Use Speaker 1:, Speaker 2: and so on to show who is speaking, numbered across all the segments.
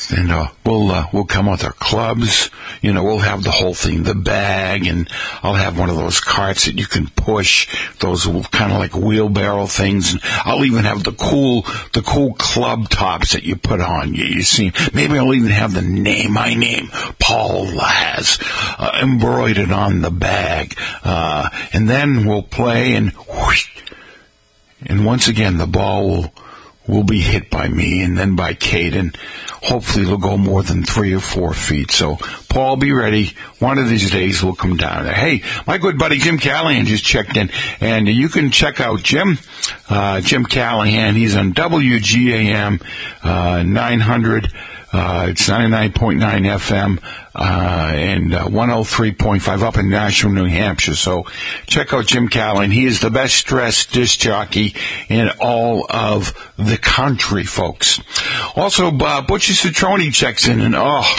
Speaker 1: And we'll come with our clubs. We'll have the whole thing, the bag, and I'll have one of those carts that you can push, those kind of like wheelbarrow things. And I'll even have the cool club tops that you put on. You see, maybe I'll even have my name, Paul Laz, embroidered on the bag. And then we'll play, and whoosh, and once again the ball will be hit by me and then by Kate, and hopefully it'll go more than 3 or 4 feet. So, Paul, be ready. One of these days we'll come down there. Hey, my good buddy Jim Callahan just checked in, and you can check out Jim Callahan. He's on WGAM 900. It's 99.9 FM and 103.5 up in Nashua, New Hampshire. So check out Jim Callahan. He is the best dressed disc jockey in all of the country, folks. Also, Butchie Citroni checks in, and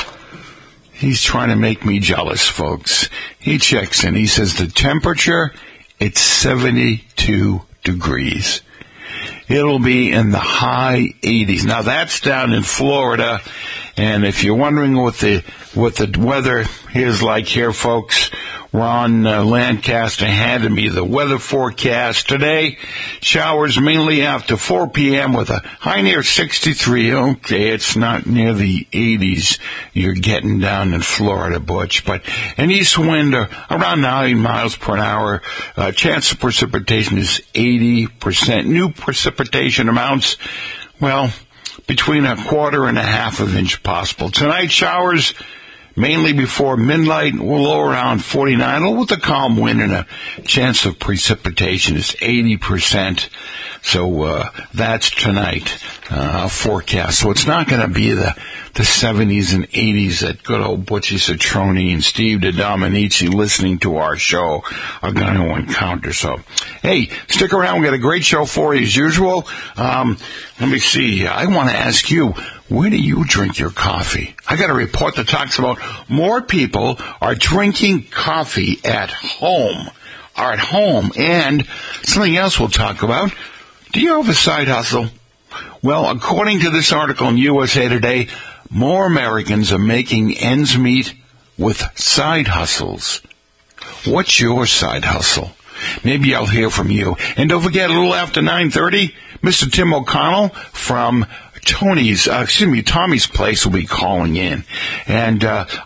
Speaker 1: he's trying to make me jealous, folks. He checks in. He says the temperature, it's 72 degrees. It'll be in the high 80s. Now, that's down in Florida, and if you're wondering what the weather is like here, folks, Ron Lancaster handed me the weather forecast today. Showers mainly after 4 p.m. with a high near 63. Okay, it's not near the 80s you're getting down in Florida, Butch, but an east wind around 9 miles per hour. Chance of precipitation is 80%. New precipitation amounts, well, between 1/4 and 1/2 of an inch possible. Tonight, showers mainly before midnight, low around 49, with a calm wind, and a chance of precipitation is 80%. So that's tonight forecast. So it's not going to be the 70s and 80s that good old Butchie Citroni and Steve DeDominici listening to our show are going to encounter. So, hey, stick around. We got a great show for you as usual. Let me see. I want to ask you, where do you drink your coffee? I got a report that talks about more people are drinking coffee at home. And something else we'll talk about. Do you have a side hustle? Well, according to this article in USA Today, more Americans are making ends meet with side hustles. What's your side hustle? Maybe I'll hear from you. And don't forget, a little after 9:30, Mr. Tim O'Connell from Tommy's Place will be calling in. And,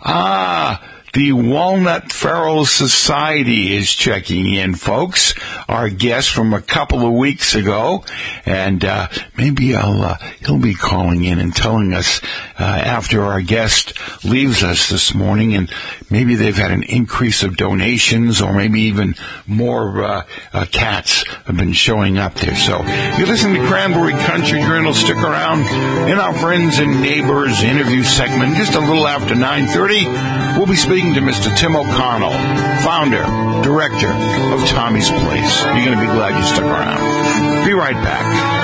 Speaker 1: the Walnut Farrell Society is checking in, folks. Our guest from a couple of weeks ago. And maybe he'll be calling in and telling us after our guest leaves us this morning, and maybe they've had an increase of donations, or maybe even more cats have been showing up there. So you're listening to Cranberry Country Journal. Stick around. In our Friends and Neighbors interview segment, just a little after 9:30, we'll be speaking to Mr. Tim O'Connell, founder, director of Tommy's Place. You're going to be glad you stuck around. Be right back.